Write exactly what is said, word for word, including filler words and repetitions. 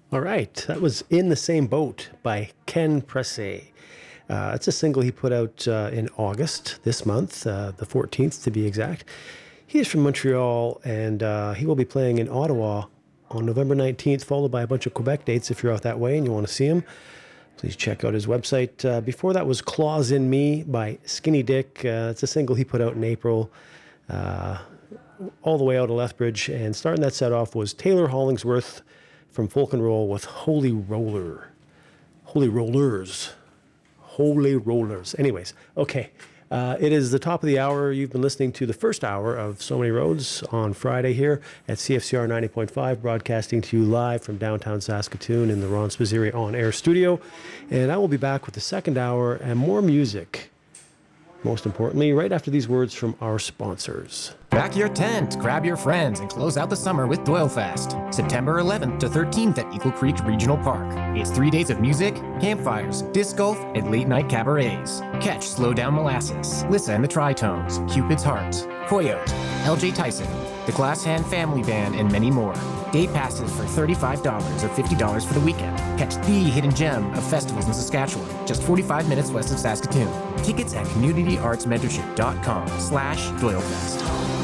All right, that was In the Same Boat by Ken Pressé. Uh, it's a single he put out uh, in August this month, uh, the fourteenth to be exact. He is from Montreal, and uh, he will be playing in Ottawa on November nineteenth, followed by a bunch of Quebec dates. If you're out that way and you want to see him, please check out his website. Uh, before that was Claws in Me by Skinny Dick. Uh, it's a single he put out in April, uh, all the way out of Lethbridge. And starting that set off was Taylor Hollingsworth from Folk and Roll with Holy Roller. Holy Rollers. Holy Rollers. Anyways, okay. Uh, it is the top of the hour. You've been listening to the first hour of So Many Roads on Friday here at C F C R ninety point five, broadcasting to you live from downtown Saskatoon in the Ron Spaziri on-air studio. And I will be back with the second hour and more music, most importantly, right after these words from our sponsors. Pack your tent, grab your friends, and close out the summer with Doylefest. September eleventh to thirteenth at Eagle Creek Regional Park. It's three days of music, campfires, disc golf, and late-night cabarets. Catch Slow Down Molasses, Lissa and the Tritones, Cupid's Heart, Coyote, L J Tyson, the Glass Hand Family Band, and many more. Day passes for thirty-five dollars or fifty dollars for the weekend. Catch the hidden gem of festivals in Saskatchewan, just forty-five minutes west of Saskatoon. Tickets at communityartsmentorship.com slash Doylefest.